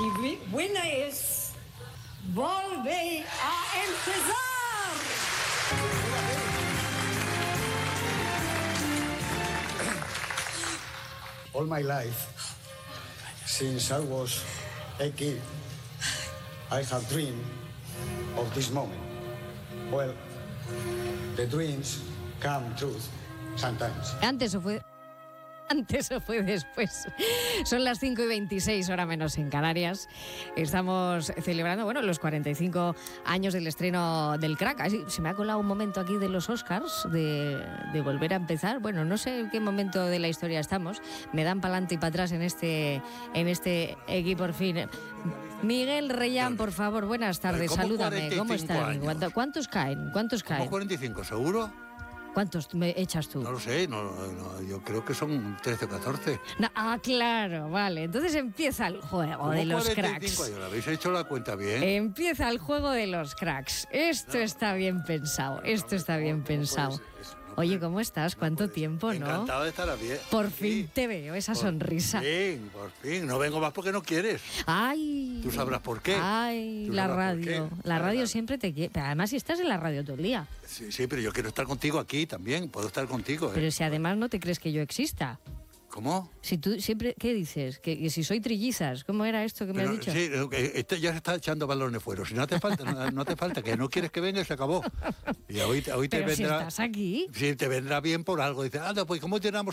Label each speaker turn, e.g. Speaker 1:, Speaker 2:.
Speaker 1: Y buena es... Volve a empezar.
Speaker 2: All my life, since I was a kid, I have dreamed of this moment. Well, the dreams come true sometimes.
Speaker 3: Antes o fue después. Son las 5:26, hora menos en Canarias. Estamos celebrando, los 45 años del estreno del Crack. Así, se me ha colado un momento aquí de los Oscars, de volver a empezar. Bueno, no sé en qué momento de la historia estamos. Me dan para adelante y para atrás en este equipo, por fin. Miguel Reyán, por favor, buenas tardes. Salúdame. ¿Cómo estás? ¿Cuántos caen?
Speaker 4: ¿Cómo 45? ¿Seguro?
Speaker 3: ¿Cuántos me echas tú?
Speaker 4: No lo sé, yo creo que son 13 o 14.
Speaker 3: Claro, vale. Entonces empieza el juego de los 45 cracks.
Speaker 4: Años, habéis hecho la cuenta bien.
Speaker 3: Empieza el juego de los cracks. Esto está bien pensado, Oye, ¿cómo estás? ¿Cuánto tiempo, no?
Speaker 4: Encantado de estar aquí.
Speaker 3: Por fin te veo esa sonrisa.
Speaker 4: Por fin. No vengo más porque no quieres.
Speaker 3: Ay.
Speaker 4: Tú sabrás por qué.
Speaker 3: Ay, la radio. La radio siempre te quiere. Además, si estás en la radio todo el día.
Speaker 4: Sí, pero yo quiero estar contigo aquí también. Puedo estar contigo.
Speaker 3: Pero si además no te crees que yo exista.
Speaker 4: ¿Cómo?
Speaker 3: Si tú siempre, ¿qué dices? Que si soy trillizas, ¿cómo era esto que me has dicho?
Speaker 4: Sí, ya se está echando balones fuera. Si no te falta, que no quieres que venga y se acabó. Y hoy te
Speaker 3: pero
Speaker 4: vendrá.
Speaker 3: Si estás aquí.
Speaker 4: Sí, te vendrá bien por algo. Dices, pues ¿cómo llenamos